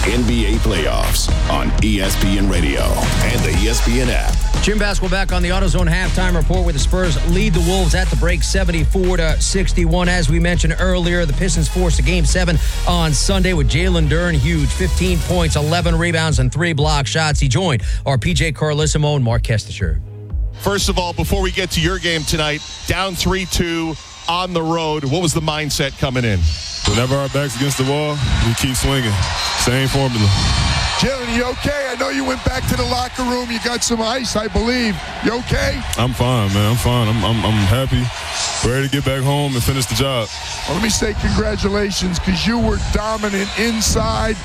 NBA playoffs on ESPN Radio and the ESPN app. Jim Basketball back on the AutoZone halftime report where the Spurs lead the Wolves at the break 74-61. As we mentioned earlier, the Pistons forced a Game 7 on Sunday with Jalen Duren, huge, 15 points, 11 rebounds, and 3 block shots. He joined our PJ Carlissimo and Mark Kestisher. First of all, before we get to your game tonight, down 3-2 on the road, what was the mindset coming in? Whenever our back's against the wall, we keep swinging. Same formula. Jalen, you okay? I know you went back to the locker room. You got some ice, I believe. You okay? I'm fine, man. I'm fine. I'm happy. Ready to get back home and finish the job. Well, let me say congratulations because you were dominant inside